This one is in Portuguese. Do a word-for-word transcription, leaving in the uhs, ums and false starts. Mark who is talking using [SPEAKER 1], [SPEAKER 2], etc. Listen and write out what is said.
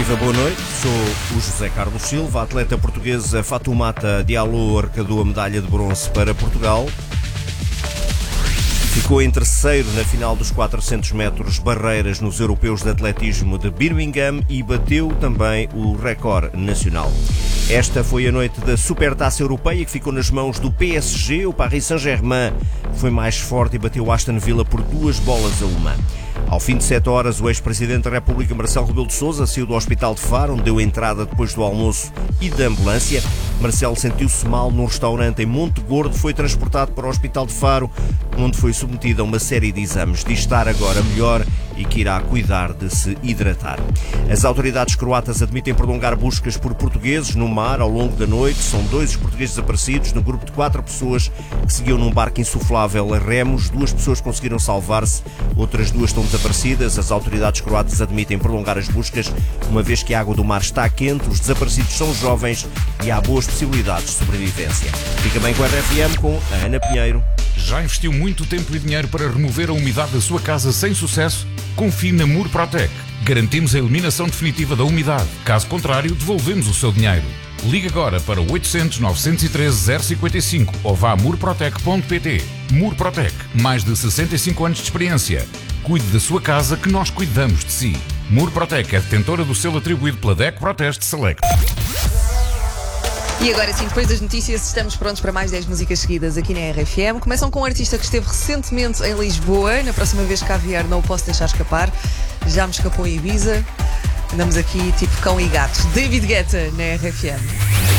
[SPEAKER 1] Viva, boa noite. Sou o José Carlos Silva. A atleta portuguesa Fatoumata Diallo arrecadou a medalha de bronze para Portugal. Ficou em terceiro na final dos quatrocentos metros barreiras nos europeus de atletismo de Birmingham e bateu também o recorde nacional. Esta foi a noite da Supertaça Europeia que ficou nas mãos do P S G. O Paris Saint-Germain foi mais forte e bateu o Aston Villa por duas bolas a uma. Ao fim de sete horas, o ex-presidente da República, Marcelo Rebelo de Sousa, saiu do Hospital de Faro, onde deu entrada depois do almoço e da ambulância. Marcelo sentiu-se mal num restaurante em Monte Gordo, foi transportado para o Hospital de Faro, onde foi submetido a uma série de exames. Diz estar agora melhor e que irá cuidar de se hidratar. As autoridades croatas admitem prolongar buscas por portugueses no mar ao longo da noite. São dois os portugueses desaparecidos no grupo de quatro pessoas que seguiam num barco insuflável a remos. Duas pessoas conseguiram salvar-se, outras duas estão desaparecidas. As autoridades croatas admitem prolongar as buscas, uma vez que a água do mar está quente, os desaparecidos são jovens e há boas possibilidades de sobrevivência. Fica bem com a R F M, com a Ana Pinheiro.
[SPEAKER 2] Já investiu muito tempo e dinheiro para remover a umidade da sua casa sem sucesso? Confie na Murprotec. Garantimos a eliminação definitiva da umidade. Caso contrário, devolvemos o seu dinheiro. Ligue agora para oitocentos, novecentos e treze, zero cinquenta e cinco ou vá a murprotec ponto pt. Murprotec, mais de sessenta e cinco anos de experiência. Cuide da sua casa que nós cuidamos de si. Murprotec é detentora do selo atribuído pela D E C Proteste Select.
[SPEAKER 3] E agora sim, depois das notícias, estamos prontos para mais dez músicas seguidas aqui na R F M. Começam com um artista que esteve recentemente em Lisboa. Na próxima vez que cá vier não o posso deixar escapar. Já me escapou em Ibiza. Andamos aqui tipo cão e gato. David Guetta na R F M.